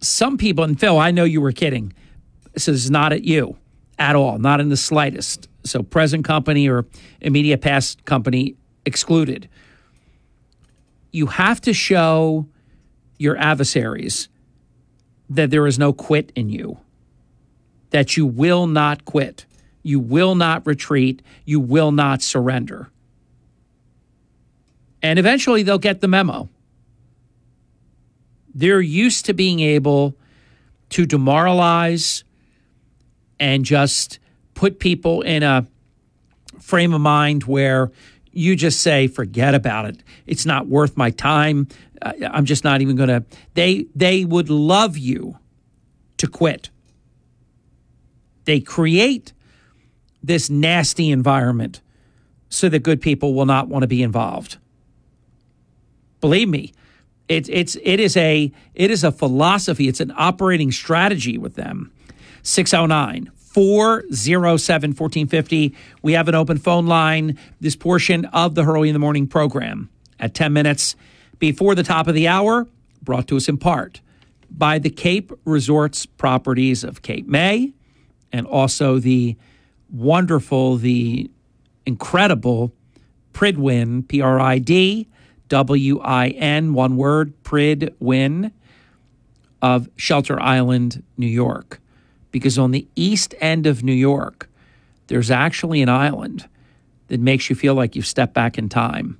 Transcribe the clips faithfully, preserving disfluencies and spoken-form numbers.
some people, and Phil, I know you were kidding. This is not at you at all, not in the slightest. So present company or immediate past company excluded. You have to show your adversaries that there is no quit in you, that you will not quit, you will not retreat, you will not surrender. And eventually they'll get the memo. They're used to being able to demoralize and just put people in a frame of mind where you just say, forget about it. It's not worth my time. I'm just not even going to. They they would love you to quit. They create this nasty environment so that good people will not want to be involved. Believe me, it, it's it is a it is a philosophy. It's an operating strategy with them. six oh nine, four oh seven, one four five oh. We have an open phone line. This portion of the Hurley in the Morning program at ten minutes before the top of the hour, brought to us in part by the Cape Resorts properties of Cape May and also the wonderful, the incredible Pridwin, P R I D W I N, one word, Pridwin of Shelter Island, New York. Because on the east end of New York, there's actually an island that makes you feel like you've stepped back in time.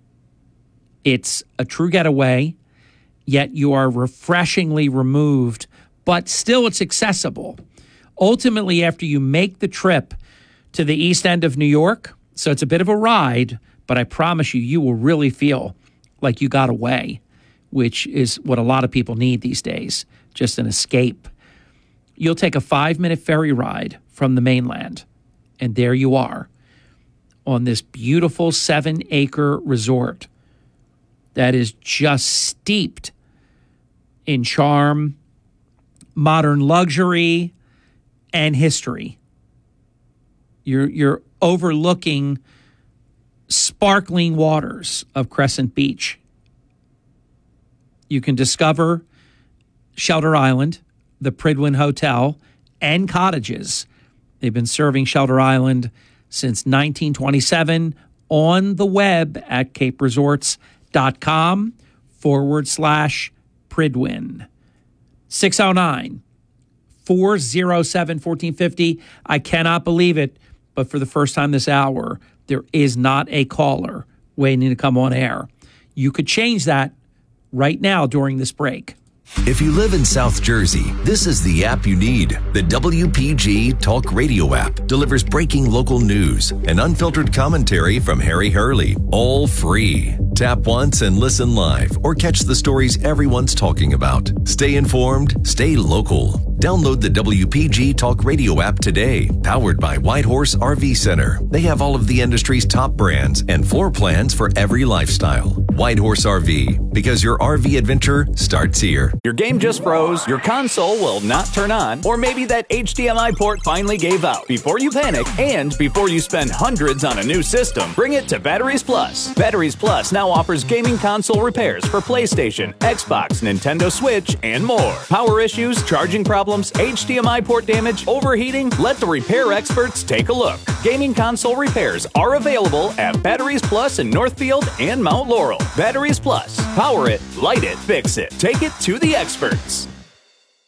It's a true getaway, yet you are refreshingly removed, but still it's accessible. Ultimately, after you make the trip to the east end of New York, so it's a bit of a ride, but I promise you, you will really feel like you got away, which is what a lot of people need these days, just an escape. You'll take a five-minute ferry ride from the mainland, and there you are on this beautiful seven-acre resort that is just steeped in charm, modern luxury, and history. You're, you're overlooking sparkling waters of Crescent Beach. You can discover Shelter Island, the Pridwin Hotel, and cottages. They've been serving Shelter Island since nineteen twenty-seven on the web at caperesorts.com forward slash Pridwin. six oh nine, four oh seven, one four five oh. I cannot believe it, but for the first time this hour, there is not a caller waiting to come on air. You could change that right now during this break. If you live in South Jersey, this is the app you need. The W P G Talk Radio app delivers breaking local news and unfiltered commentary from Harry Hurley, all free. Tap once and listen live or catch the stories everyone's talking about. Stay informed, stay local. Download the W P G Talk Radio app today, powered by Whitehorse R V Center. They have all of the industry's top brands and floor plans for every lifestyle. Whitehorse R V, because your R V adventure starts here. Your game just froze, your console will not turn on, or maybe that H D M I port finally gave out. Before you panic, and before you spend hundreds on a new system, bring it to Batteries Plus. Batteries Plus now offers gaming console repairs for PlayStation, Xbox, Nintendo Switch, and more. Power issues, charging problems, H D M I port damage, overheating? Let the repair experts take a look. Gaming console repairs are available at Batteries Plus in Northfield and Mount Laurel. Batteries Plus. Power it, light it, fix it. Take it to the experts.